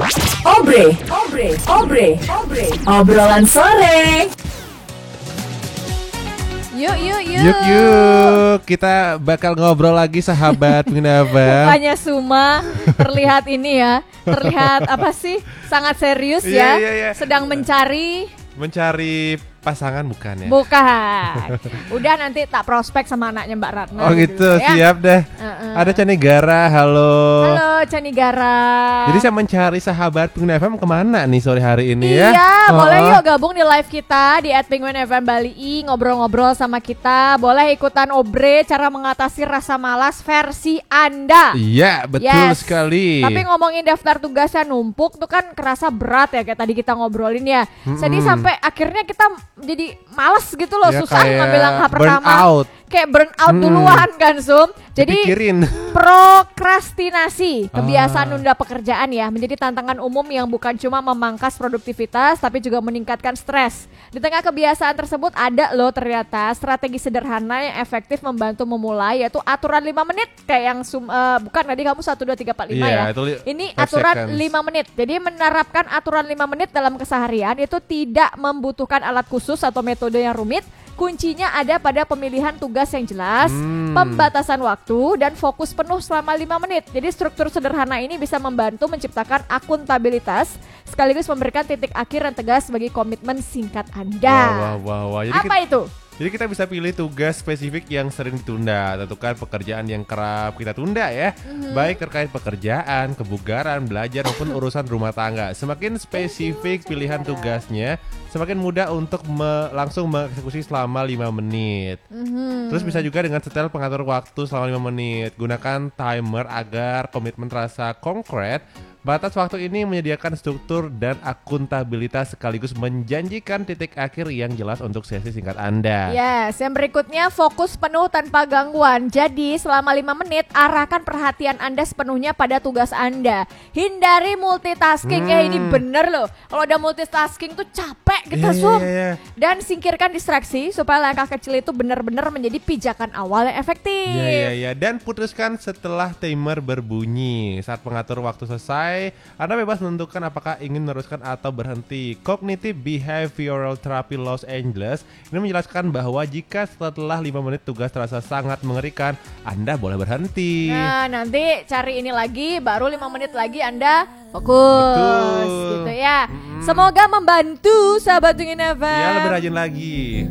Obrolan sore. Yuk, kita bakal ngobrol lagi sahabat Minaba. Mukanya Suma terlihat ini ya, terlihat apa sih? Sangat serius ya. Iya. Sedang mencari pasangan bukan ya? Bukan. Udah nanti tak prospek sama anaknya Mbak Ratna. Oh gitu, ya. siap deh. Ada Canigara, halo. Halo Canigara. Jadi saya mencari sahabat Penguin FM kemana nih sore hari ini ya? Iya, boleh yuk gabung di live kita di @penguin_fm Bali ngobrol-ngobrol sama kita. Boleh ikutan obre cara mengatasi rasa malas versi Anda. Iya, betul sekali. Tapi ngomongin daftar tugasnya numpuk tuh kan kerasa berat ya kayak tadi kita ngobrolin ya. Jadi sampai akhirnya kita jadi malas gitu loh, ya, susah ngambil langkah pertama. Burnout. Kayak burn out duluan kan Sum. Jadi Dipikirin. prokrastinasi, kebiasaan nunda pekerjaan ya, menjadi tantangan umum yang bukan cuma memangkas produktivitas tapi juga meningkatkan stres. Di tengah kebiasaan tersebut ada loh ternyata strategi sederhana yang efektif membantu memulai, yaitu aturan 5 menit kayak yang bukan tadi kamu 1 2 3 4 5 ya. Ini aturan 5 menit. Jadi menerapkan aturan 5 menit dalam keseharian itu tidak membutuhkan alat khusus atau metode yang rumit. Kuncinya ada pada pemilihan tugas yang jelas, pembatasan waktu, dan fokus penuh selama 5 menit. Jadi struktur sederhana ini bisa membantu menciptakan akuntabilitas sekaligus memberikan titik akhir yang tegas bagi komitmen singkat Anda. Wah. Apa itu? Jadi kita bisa pilih tugas spesifik yang sering ditunda. Tentukan pekerjaan yang kerap kita tunda ya. Baik terkait pekerjaan, kebugaran, belajar maupun urusan rumah tangga. Semakin spesifik pilihan tugasnya, semakin mudah untuk langsung mengeksekusi selama 5 menit. Terus bisa juga dengan setel pengatur waktu selama 5 menit. Gunakan timer agar komitmen terasa konkret. Batas waktu ini menyediakan struktur dan akuntabilitas sekaligus menjanjikan titik akhir yang jelas untuk sesi singkat Anda. Yes, yang berikutnya fokus penuh tanpa gangguan. Jadi selama 5 menit arahkan perhatian Anda sepenuhnya pada tugas Anda. Hindari multitasking. Ini bener loh. Kalau udah multitasking tuh capek kita Iya. Dan singkirkan distraksi supaya langkah kecil itu benar-benar menjadi pijakan awal yang efektif. Iya. Dan putuskan setelah timer berbunyi. Saat pengatur waktu selesai, Anda bebas menentukan apakah ingin meneruskan atau berhenti. Cognitive Behavioral Therapy Los Angeles ini menjelaskan bahwa jika setelah 5 menit tugas terasa sangat mengerikan, Anda boleh berhenti. Nah, nanti cari ini lagi, baru 5 menit lagi Anda fokus. Betul. Gitu ya. Semoga membantu sahabat Penguin FM. Ya, lebih rajin lagi.